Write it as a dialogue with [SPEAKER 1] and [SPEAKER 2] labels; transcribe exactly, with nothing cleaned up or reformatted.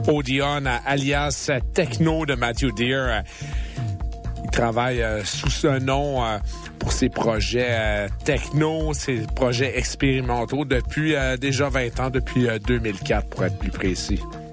[SPEAKER 1] Odeon, alias Techno de Matthew Deere. Il travaille euh, sous ce nom euh, pour ses projets euh, techno, ses projets expérimentaux depuis euh, déjà vingt ans, depuis euh, deux mille quatre pour être plus précis.